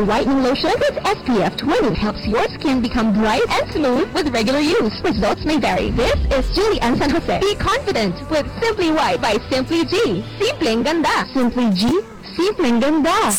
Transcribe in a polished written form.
Whitening Lotion with SPF 20 helps your skin become bright and smooth with regular use. Results may vary. This is Julie Ann San Jose. Be confident with Simply White by Simply G. Simpleng Ganda. Simply G. Simpleng Ganda.